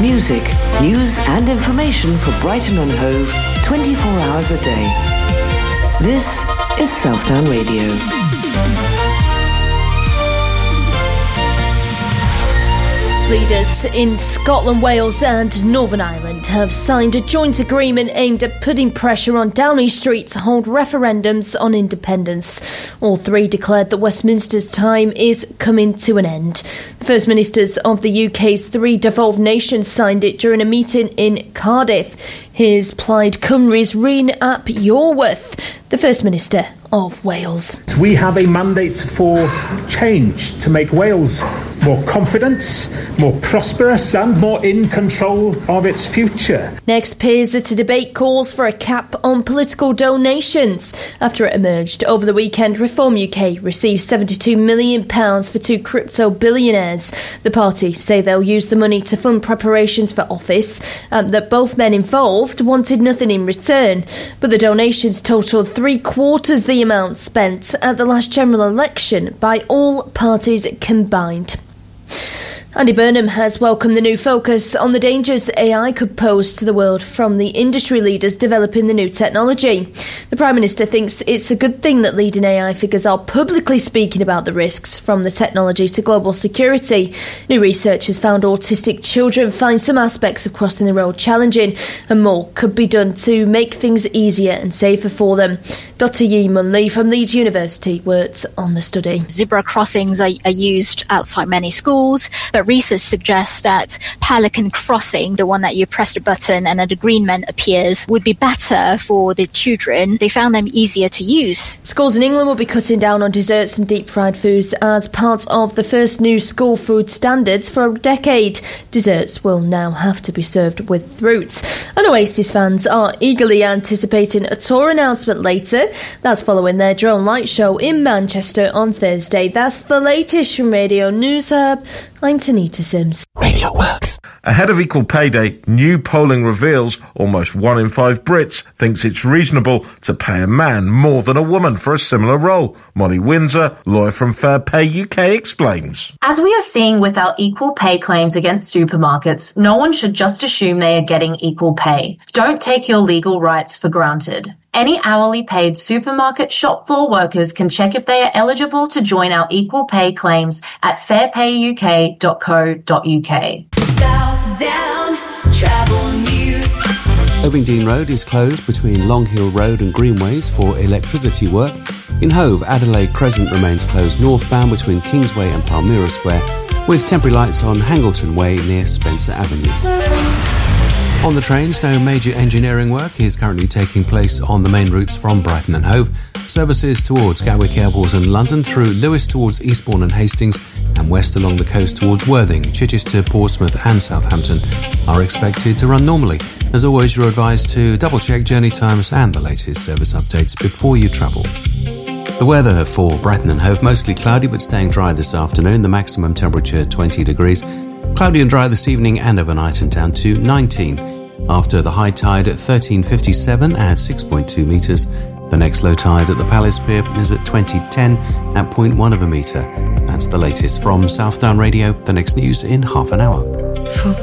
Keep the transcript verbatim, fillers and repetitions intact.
Music, news and information for Brighton and Hove twenty-four hours a day. This is Southdown Radio. Leaders in Scotland, Wales and Northern Ireland have signed a joint agreement aimed at putting pressure on Downing Street to hold referendums on independence. All three declared that Westminster's time is coming to an end. The First Ministers of the U K's three devolved nations signed it during a meeting in Cardiff. Here's Plaid Cymru's Rhyn ap Iorwerth, the First Minister of Wales. We have a mandate for change, to make Wales more confident, more prosperous and more in control of its future. Next appears at a debate calls for a cap on political donations. After it emerged over the weekend, Reform U K received seventy-two million pounds for two crypto billionaires. The party say they'll use the money to fund preparations for office, and that both men involved wanted nothing in return. But the donations totalled three quarters the amount spent at the last general election by all parties combined. Andy Burnham has welcomed the new focus on the dangers A I could pose to the world from the industry leaders developing the new technology. The Prime Minister thinks it's a good thing that leading A I figures are publicly speaking about the risks from the technology to global security. New research has found autistic children find some aspects of crossing the road challenging, and more could be done to make things easier and safer for them. Doctor Yi Mun-lee from Leeds University works on the study. Zebra crossings are, are used outside many schools, but research suggests that pelican crossing, the one that you press the button and an agreement appears, would be better for the children. They found them easier to use. Schools in England will be cutting down on desserts and deep-fried foods as part of the first new school food standards for a decade. Desserts will now have to be served with fruit. And Oasis fans are eagerly anticipating a tour announcement later. That's following their drone light show in Manchester on Thursday. That's the latest from Radio News Hub. I'm Tanita Sims. Radio Works. Ahead of Equal Pay Day, new polling reveals almost one in five Brits thinks it's reasonable to pay a man more than a woman for a similar role. Molly Windsor, lawyer from Fair Pay U K, explains. As we are seeing with our equal pay claims against supermarkets, no one should just assume they are getting equal pay. Don't take your legal rights for granted. Any hourly paid supermarket shop floor workers can check if they are eligible to join our equal pay claims at fair pay u k dot co dot u k. Southdown Travel News. Ovingdean Road is closed between Long Hill Road and Greenways for electricity work. In Hove, Adelaide Crescent remains closed northbound between Kingsway and Palmyra Square, with temporary lights on Hangleton Way near Spencer Avenue. On the trains, no major engineering work is currently taking place on the main routes from Brighton and Hove. Services towards Gatwick Airport and London, through Lewes towards Eastbourne and Hastings, and west along the coast towards Worthing, Chichester, Portsmouth and Southampton are expected to run normally. As always, you're advised to double-check journey times and the latest service updates before you travel. The weather for Brighton and Hove, mostly cloudy but staying dry this afternoon, the maximum temperature twenty degrees. Cloudy and dry this evening and overnight and down to nineteen. After the high tide at thirteen fifty-seven at six point two metres. The next low tide at the Palace Pier is at twenty ten at zero point one of a metre. That's the latest from Southdown Radio. The next news in half an hour. For